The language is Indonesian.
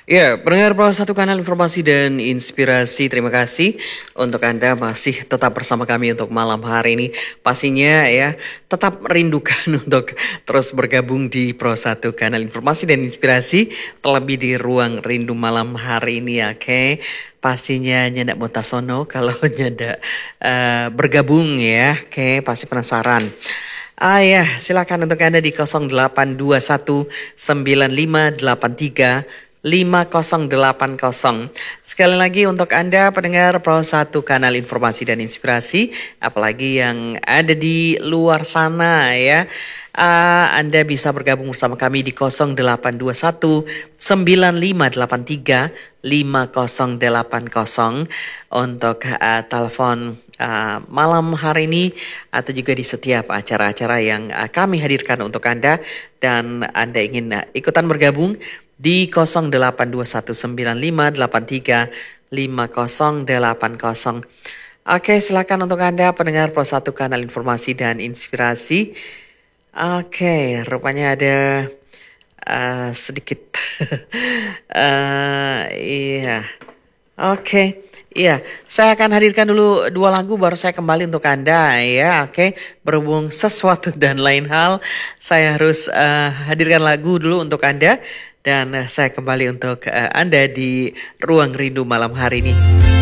Ya, pendengar Pro Satu Kanal Informasi dan Inspirasi, terima kasih untuk Anda masih tetap bersama kami untuk malam hari ini. Pastinya ya, tetap rindukan untuk terus bergabung di Pro Satu Kanal Informasi dan Inspirasi, terlebih di ruang rindu malam hari ini ya, oke. Pastinya Nyanda Mutasono kalau Nyanda bergabung ya, oke, pasti penasaran. Ah ya, silakan untuk Anda di 0821 9583 5080. Sekali lagi untuk Anda pendengar Pro 1 Kanal Informasi dan Inspirasi, apalagi yang ada di luar sana ya. Anda bisa bergabung bersama kami di 0821 9583 5080 untuk telepon malam hari ini atau juga di setiap acara-acara yang kami hadirkan untuk Anda dan Anda ingin ikutan bergabung di 0821 9583 5080. Oke, silakan untuk Anda pendengar Pro 1 Kanal Informasi dan Inspirasi. Oke, rupanya ada sedikit iya. Oke. Iya, saya akan hadirkan dulu dua lagu baru saya kembali untuk Anda ya. Oke, berhubung sesuatu dan lain hal, saya harus hadirkan lagu dulu untuk Anda dan saya kembali untuk Anda di Ruang Rindu malam hari ini.